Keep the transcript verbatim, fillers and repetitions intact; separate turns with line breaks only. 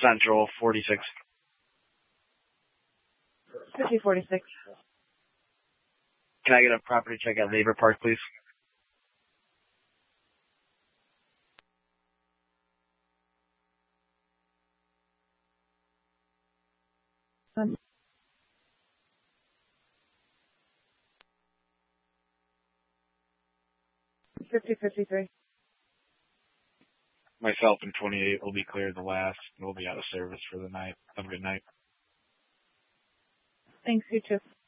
Central, forty-six.
fifty forty-six.
Can I get a property check at Labor Park, please?
Um, fifty fifty-three.
Myself and twenty-eight will be cleared the last. We'll be out of service for the night. Have a good night.
Thanks, you too.